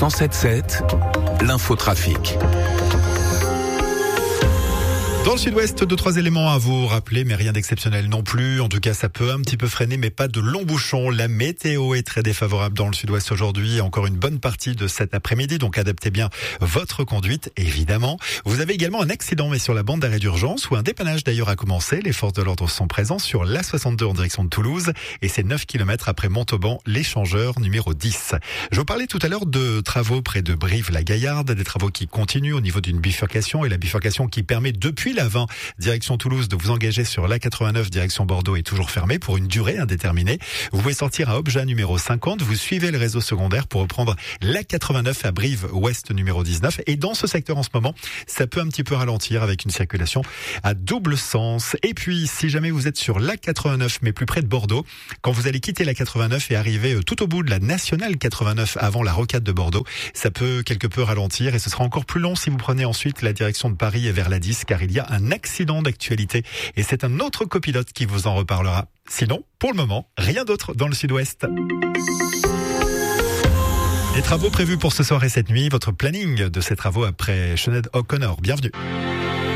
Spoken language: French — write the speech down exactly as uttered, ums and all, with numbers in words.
cent sept sept, l'infotrafic. Dans le sud-ouest, deux, trois éléments à vous rappeler, mais rien d'exceptionnel non plus. En tout cas, ça peut un petit peu freiner, mais pas de longs bouchons. La météo est très défavorable dans le sud-ouest aujourd'hui. Encore une bonne partie de cet après-midi, donc adaptez bien votre conduite, évidemment. Vous avez également un accident, mais sur la bande d'arrêt d'urgence, où un dépannage d'ailleurs a commencé. Les forces de l'ordre sont présents sur l'A soixante-deux en direction de Toulouse, et c'est neuf kilomètres après Montauban, l'échangeur numéro dix. Je vous parlais tout à l'heure de travaux près de Brive-la-Gaillarde, des travaux qui continuent au niveau d'une bifurcation, et la bifurcation qui permet depuis la vingt direction Toulouse de vous engager sur l'A quatre-vingt-neuf direction Bordeaux est toujours fermée pour une durée indéterminée. Vous pouvez sortir à Obja numéro cinquante, vous suivez le réseau secondaire pour reprendre l'A quatre-vingt-neuf à Brive-Ouest numéro dix-neuf, et dans ce secteur en ce moment, ça peut un petit peu ralentir avec une circulation à double sens. Et puis, si jamais vous êtes sur l'A quatre-vingt-neuf mais plus près de Bordeaux, quand vous allez quitter l'A quatre-vingt-neuf et arriver tout au bout de la nationale quatre-vingt-neuf avant la rocade de Bordeaux, ça peut quelque peu ralentir et ce sera encore plus long si vous prenez ensuite la direction de Paris et vers la dix, car il y a un accident d'actualité et c'est un autre copilote qui vous en reparlera. Sinon, pour le moment, rien d'autre dans le sud-ouest. Les travaux prévus pour ce soir et cette nuit, votre planning de ces travaux après Sinéad O'Connor. Bienvenue.